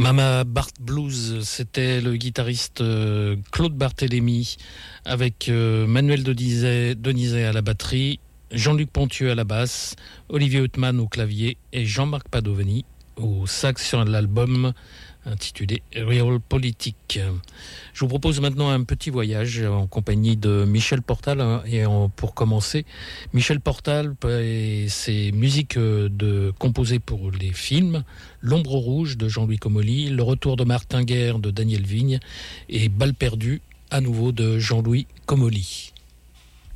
Mama Bart Blues, c'était le guitariste Claude Barthélémy avec Manuel Denizet à la batterie, Jean-Luc Pontieux à la basse, Olivier Huttman au clavier et Jean-Marc Padovani au sax sur l'album intitulé Real Politique. Je vous propose maintenant un petit voyage en compagnie de Michel Portal. Et pour commencer, Michel Portal et ses musiques composées pour les films L'Ombre Rouge de Jean-Louis Comolli, Le Retour de Martin Guerre de Daniel Vigne et Balle perdue à nouveau de Jean-Louis Comolli.